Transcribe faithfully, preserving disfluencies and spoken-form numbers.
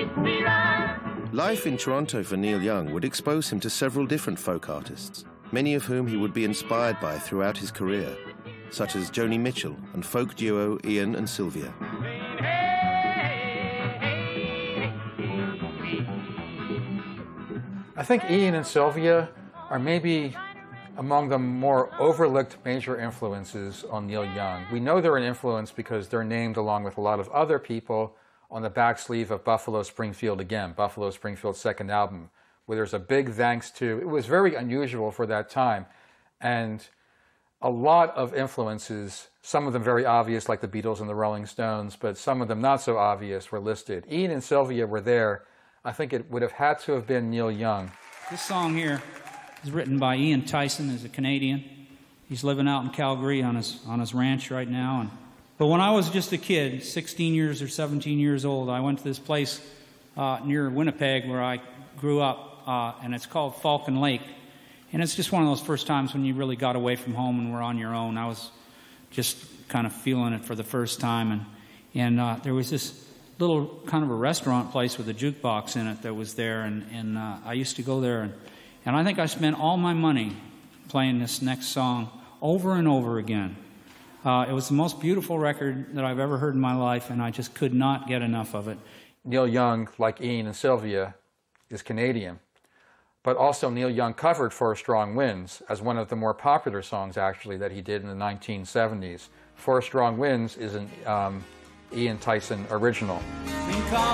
Life in Toronto for Neil Young would expose him to several different folk artists, many of whom he would be inspired by throughout his career, such as Joni Mitchell and folk duo Ian and Sylvia. I think Ian and Sylvia are maybe among the more overlooked major influences on Neil Young. We know they're an influence because they're named along with a lot of other people on the back sleeve of Buffalo Springfield Again, Buffalo Springfield's second album, where there's a big thanks to, it was very unusual for that time, and a lot of influences, some of them very obvious like the Beatles and the Rolling Stones, but some of them not so obvious were listed. Ian and Sylvia were there. I think it would have had to have been Neil Young. This song here is written by Ian Tyson, who's a Canadian. He's living out in Calgary on his, on his ranch right now. And But when I was just a kid, sixteen years or seventeen years old, I went to this place uh, near Winnipeg where I grew up, uh, and it's called Falcon Lake. And it's just one of those first times when you really got away from home and were on your own. I was just kind of feeling it for the first time. And, and uh, there was this little kind of a restaurant place with a jukebox in it that was there. And, and uh, I used to go there. And, and I think I spent all my money playing this next song over and over again. Uh, it was the most beautiful record that I've ever heard in my life, and I just could not get enough of it. Neil Young, like Ian and Sylvia, is Canadian. But also Neil Young covered Four Strong Winds as one of the more popular songs, actually, that he did in the nineteen seventies. Four Strong Winds is an um, Ian Tyson original.